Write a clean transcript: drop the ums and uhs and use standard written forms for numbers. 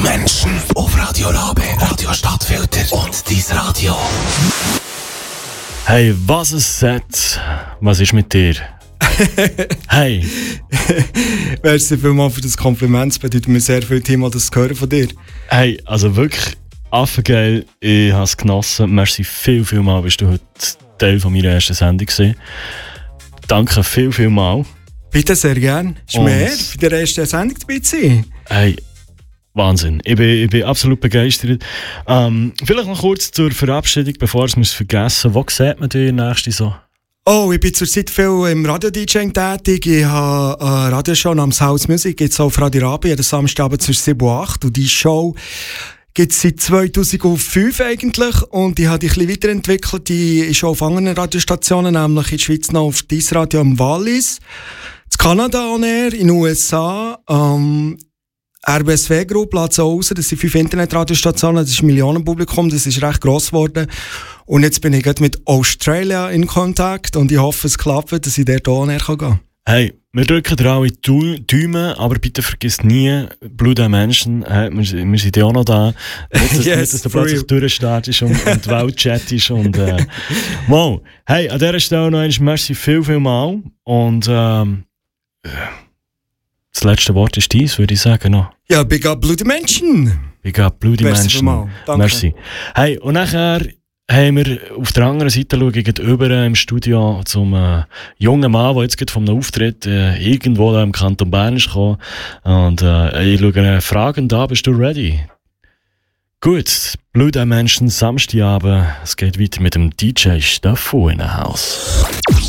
Menschen auf Radio Rabe, Radio Stadtfilter und dein Radio. Hey, was ein Set. Was ist mit dir? Hey. Merci vielmals für das Kompliment. Es bedeutet mir sehr viel, Timo, das zu hören von dir. Hey, also wirklich affengeil. Ich habe es genossen. Merci viel mal, bist du heute Teil von meiner ersten Sendung gewesen. Danke viel mal. Bitte, sehr gern. Ist mehr bei der ersten Sendung dabei zu sein. Hey, Wahnsinn. Ich bin absolut begeistert. Vielleicht noch kurz zur Verabschiedung, bevor wir es vergessen. Wo sieht man dich nächste so? Oh, ich bin zurzeit viel im Radio-DJing tätig. Ich habe eine Radioshow namens House Music. Gibt es auf Radio Rabe, jeden Samstagabend zwischen 7 und 8. Und diese Show gibt es seit 2005 eigentlich. Und ich habe die ein bisschen weiterentwickelt. Die ist auch auf anderen Radiostationen, nämlich in der Schweiz noch auf Dies Radio am Wallis, in Kanada on Air, in den USA, RBSW Group lässt so raus, das sind 5 Internetradiostationen, das ist ein Millionenpublikum, das ist recht gross geworden. Und jetzt bin ich gerade mit Australia in Kontakt und ich hoffe, es klappt, dass ich dort auch näher gehen kann. Hey, wir drücken dir alle Daumen, aber bitte vergiss nie, Blue Dimension, wir sind ja auch noch da. Nicht, dass du plötzlich durchstartest und die Welt chattest und wow. Hey, an dieser Stelle noch einmal merci viel mal und das letzte Wort ist dies, würde ich sagen noch. Ja, Big Up Blue Dimension. Big Up Blue Dimension. Merci. Hey, und nachher haben wir auf der anderen Seite gegenüber im Studio zum jungen Mann, der jetzt gerade von einem Auftritt irgendwo da im Kanton Bern ist gekommen. Und ich schaue fragend an, bist du ready? Gut, Blue Dimension, Samstagabend. Es geht weiter mit dem DJ Steffo in der Haus.